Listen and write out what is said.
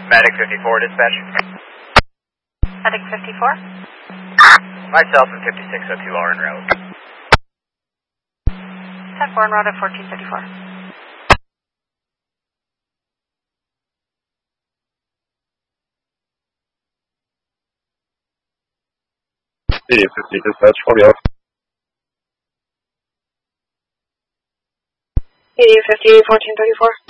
Medic 54, dispatch. Medic 54? Myself and 5602 are en route. 10-4 en route at 1434. 50 dispatch, call me off. 8858, 1434.